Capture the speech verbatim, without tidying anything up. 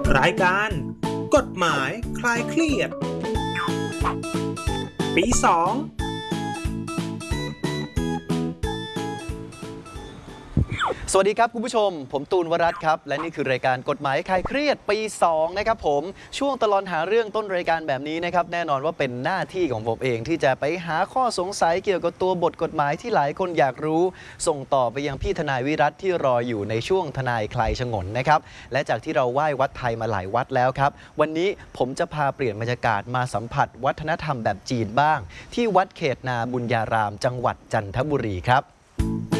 รายการกฎหมายคลายเครียดปีสองสวัสดีครับคุณผู้ชมผมตูนวรัตน์ครับและนี่คือรายการกฎหมายคลายเครียดปีสองนะครับผมช่วงตลอดหาเรื่องต้นรายการแบบนี้นะครับแน่นอนว่าเป็นหน้าที่ของผมเองที่จะไปหาข้อสงสัยเกี่ยวกับตัวบทกฎหมายที่หลายคนอยากรู้ส่งต่อไปยังพี่ทนายวิรัตที่รออยู่ในช่วงทนายคลายฉงนนะครับและจากที่เราไหว้วัดไทยมาหลายวัดแล้วครับวันนี้ผมจะพาเปลี่ยนบรรยากาศมาสัมผัสวัฒนธรรมแบบจีนบ้างที่วัดเขตนาบุญญารามจังหวัดจันทบุรีครับ